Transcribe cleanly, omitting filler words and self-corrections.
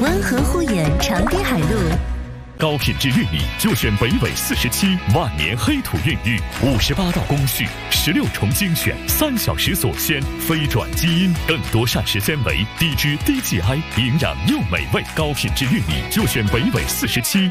温和护眼长堤海路。 高品质玉米就选北纬47万年黑土孕育，58道工序，16重精选，3小时锁鲜，非转基因，更多膳食纤维，低脂低 GI， 营养又美味。高品质玉米就选北纬47